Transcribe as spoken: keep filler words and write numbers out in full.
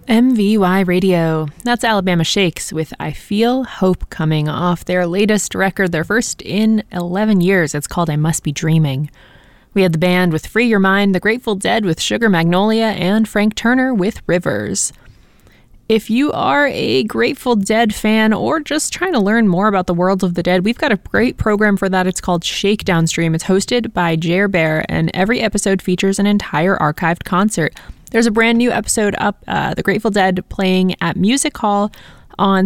M V Y Radio. That's Alabama Shakes with I Feel Hope Coming off their latest record, their first in eleven years. It's called I Must Be Dreaming. We had the band with Free Your Mind, the Grateful Dead with Sugar Magnolia, and Frank Turner with Rivers. If you are a Grateful Dead fan or just trying to learn more about the world of the dead, we've got a great program for that. It's called Shakedown Stream. It's hosted by Jer Bear, and every episode features an entire archived concert. There's a brand new episode up, uh, The Grateful Dead playing at Music Hall on